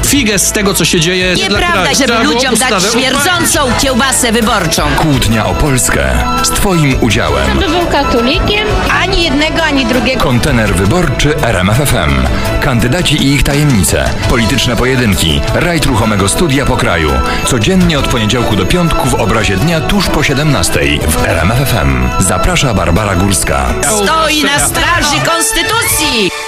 figę z tego, co się dzieje. Nieprawda, żeby ludziom dać śmierdzącą kiełbasę wyborczą. Kłótnia o Polskę z Twoim udziałem. By był katolikiem? Ani jednego, ani drugiego. Kontener wyborczy RMF FM. Kandydaci i ich tajemnice. Polityczne pojedynki. Rajd ruchomego studia po kraju. Codziennie od poniedziałku do piątku w obrazie dnia tuż po 17 w RMF FM. Zaprasza Barbara Górska. Stoi na straży konstytucji.